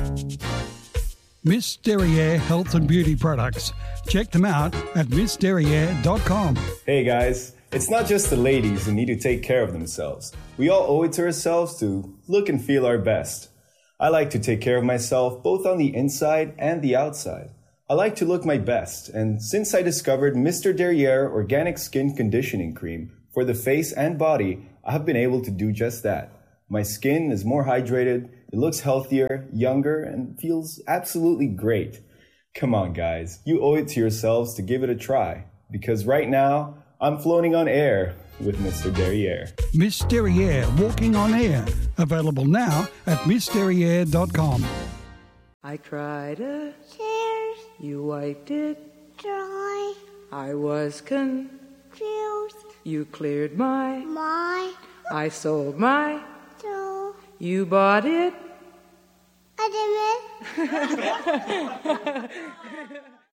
Miss Derriere Health and Beauty Products. Check them out at missderriere.com. Hey guys, it's not just the ladies who need to take care of themselves. We all owe it to ourselves to look and feel our best. I like to take care of myself both on the inside and the outside. I like to look my best, and since I discovered Mr. Derriere Organic Skin Conditioning Cream for the face and body, I have been able to do just that. My skin is more hydrated, it looks healthier, younger, and feels absolutely great. Come on, guys, you owe it to yourselves to give it a try, because right now, I'm floating on air with Mr. Derriere. Miss Derriere Walking on Air. Available now at missderriere.com. I cried a Tears you wiped it, dry, I was confused, you cleared my, I sold my, so you bought it. I didn't.